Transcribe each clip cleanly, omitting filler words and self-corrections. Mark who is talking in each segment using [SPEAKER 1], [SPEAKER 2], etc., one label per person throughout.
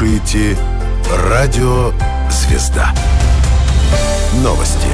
[SPEAKER 1] слушаете Радио Звезда. Новости.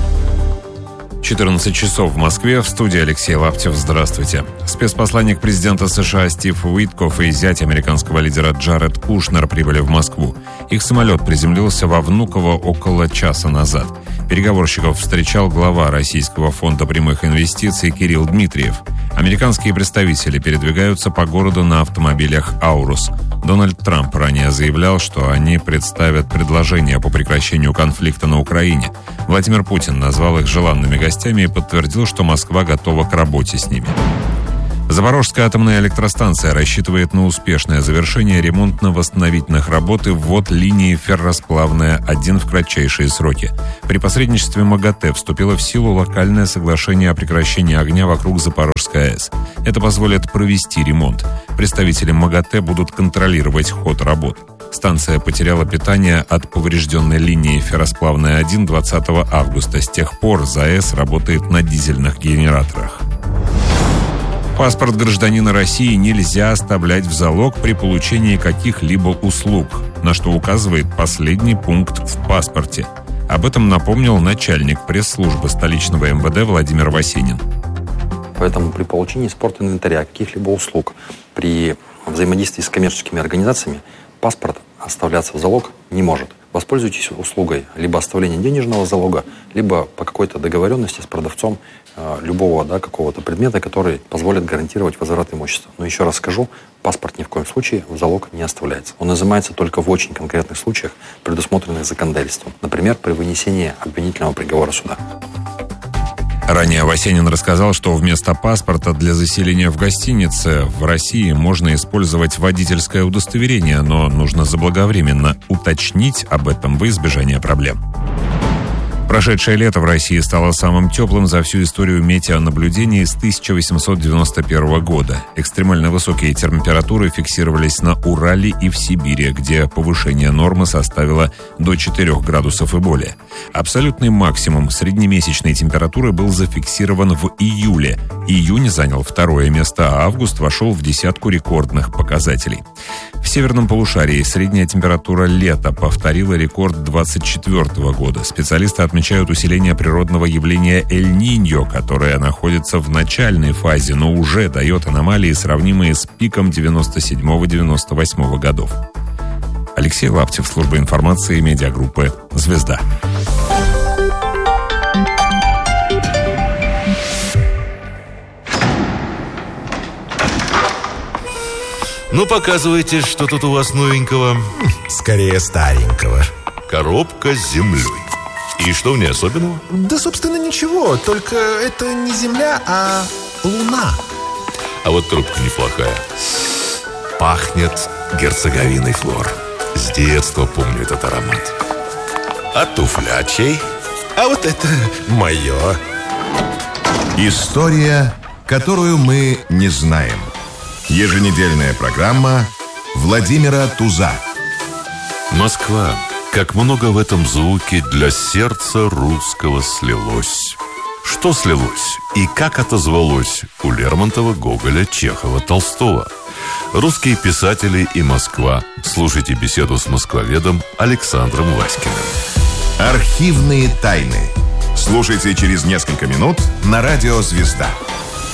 [SPEAKER 2] 14 часов в Москве. В студии Алексей Лаптев. Здравствуйте. Спецпосланник президента США Стив Уиткоф и зять американского лидера Джаред Кушнер прибыли в Москву. Их самолет приземлился во Внуково около часа назад. Переговорщиков встречал глава Российского фонда прямых инвестиций Кирилл Дмитриев. Американские представители передвигаются по городу на автомобилях «Аурус». Дональд Трамп ранее заявлял, что они представят предложение по прекращению конфликта на Украине. Владимир Путин назвал их желанными гостями и подтвердил, что Москва готова к работе с ними. Запорожская атомная электростанция рассчитывает на успешное завершение ремонтно-восстановительных работ и ввод линии «Ферросплавная-1» в кратчайшие сроки. При посредничестве МАГАТЭ вступило в силу локальное соглашение о прекращении огня вокруг Запорожской АЭС. Это позволит провести ремонт. Представители МАГАТЭ будут контролировать ход работ. Станция потеряла питание от поврежденной линии «Ферросплавная-1» 20 августа. С тех пор ЗАЭС работает на дизельных генераторах. Паспорт гражданина России нельзя оставлять в залог при получении каких-либо услуг, на что указывает последний пункт в паспорте. Об этом напомнил начальник пресс-службы столичного МВД Владимир Васенин.
[SPEAKER 3] Поэтому при получении спортинвентаря, каких-либо услуг, при взаимодействии с коммерческими организациями паспорт оставляться в залог не может. Воспользуйтесь услугой либо оставления денежного залога, либо по какой-то договоренности с продавцом любого какого-то предмета, который позволит гарантировать возврат имущества. Но еще раз скажу, паспорт ни в коем случае в залог не оставляется. Он изымается только в очень конкретных случаях, предусмотренных законодательством. Например, при вынесении обвинительного приговора суда.
[SPEAKER 2] Ранее Васенин рассказал, что вместо паспорта для заселения в гостинице в России можно использовать водительское удостоверение, но нужно заблаговременно уточнить об этом во избежание проблем. Прошедшее лето в России стало самым теплым за всю историю метеонаблюдений с 1891 года. Экстремально высокие температуры фиксировались на Урале и в Сибири, где повышение нормы составило до 4 градусов и более. Абсолютный максимум среднемесячной температуры был зафиксирован в июле. Июнь занял 2-е место, а август вошел в десятку рекордных показателей. В северном полушарии средняя температура лета повторила рекорд 24 года. Специалисты отмечают усиление природного явления Эль-Ниньо, которое находится в начальной фазе, но уже дает аномалии, сравнимые с пиком 97-98 годов. Алексей Лаптев, служба информации медиагруппы «Звезда».
[SPEAKER 4] Ну, показывайте, что тут у вас новенького.
[SPEAKER 5] Скорее старенького.
[SPEAKER 4] Коробка с землей. И что в ней особенного?
[SPEAKER 5] Да, собственно, ничего. Только это не земля, а луна.
[SPEAKER 4] А вот трубка неплохая. Пахнет герцоговиной флор. С детства помню этот аромат. А туфля чей?
[SPEAKER 5] А вот это мое.
[SPEAKER 6] История, которую мы не знаем. Еженедельная программа Владимира Туза.
[SPEAKER 4] Москва. Как много в этом звуке для сердца русского слилось. Что слилось и как отозвалось у Лермонтова, Гоголя, Чехова, Толстого? Русские писатели и Москва. Слушайте беседу с москвоведом Александром Васькиным.
[SPEAKER 6] Архивные тайны. Слушайте через несколько минут на радио «Звезда».